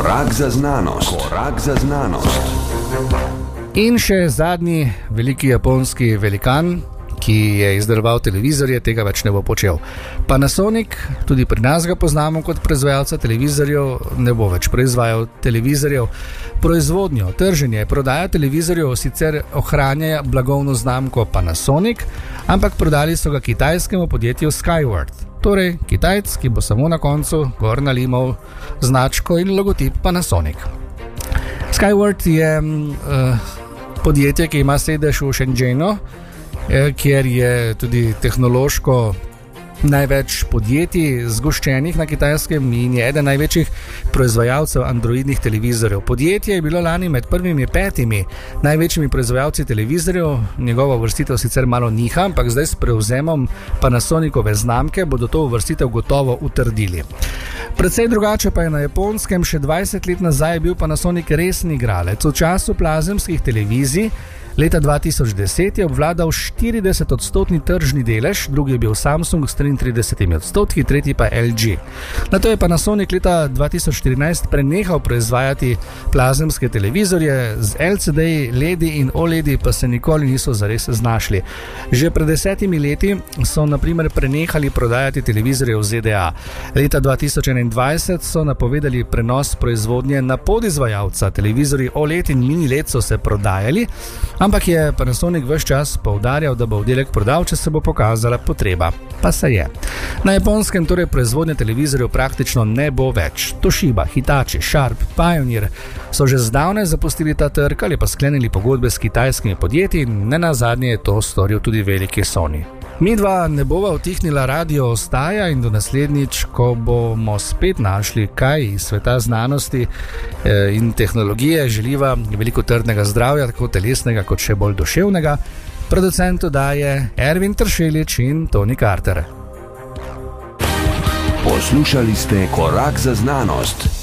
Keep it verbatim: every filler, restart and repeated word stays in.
Korak za znanost. Korak za znanost. In še zadnji veliki japonski velikan, ki je izdeloval televizorje, tega več ne bo počel. Panasonic, tudi pri nas ga poznamo kot proizvajalca televizorjev, ne bo več proizvajal televizorjev. Proizvodnjo, trženje, prodaja televizorjev sicer ohranja blagovno znamko Panasonic, ampak prodali so ga kitajskemu podjetju Skyward. Torej, Kitajc, ki bo samo na koncu gor nalimal značko in logotip Panasonic. Skyward je uh, podjetje, ki ima sedež v Shenzhenu, eh, kjer je tudi tehnološko največ podjetij zgoščenih na Kitajskem in je eden največjih proizvajalcev androidnih televizorjev. Podjetje je bilo lani med prvimi petimi največjimi proizvajalci televizorjev, njegova uvrstitev sicer malo niha, ampak zdaj s prevzemom Panasonicove znamke bodo to uvrstitev gotovo utrdili. Predvsej drugače pa je na Japonskem. Še dvajset let nazaj je bil Panasonic resen igralec. V času plazemskih televizij leta dva tisoč deset je obvladal štirideset odstotni tržni delež, drugi je bil Samsung s triintrideset odstotki, tretji pa L G. Nato je Panasonic leta dva tisoč štirinajst prenehal proizvajati plazemske televizorje, z L C D-ji, L E D-i in O L E D-i pa se nikoli niso zares znašli. Že pred desetimi leti so na primer prenehali prodajati televizorje v Z D A. Leta dva tisoč enaindvajset so napovedali prenos proizvodnje na podizvajalca. Televizorji O L E D in Mini L E D so se prodajali, ampak je Panasonic ves čas poudarjal, da bo oddelek prodal, če se bo pokazala potreba. Pa se je. Na Japonskem torej proizvodnje televizorjev praktično ne bo več. Toshiba, Hitachi, Sharp, Pioneer so že zdavnaj zapustili ta trg ali pa sklenili pogodbe s kitajskimi podjetji in nenazadnje je to storil tudi veliki Sony. Midva ne bova utihnila, radio ostaja in do naslednjič, ko bomo spet našli kaj iz sveta znanosti in tehnologije, želiva veliko trdnega zdravja, tako telesnega kot še bolj duševnega. Producentu daje Ervin Tršelič in Tony Carter. Poslušali ste Korak za znanost.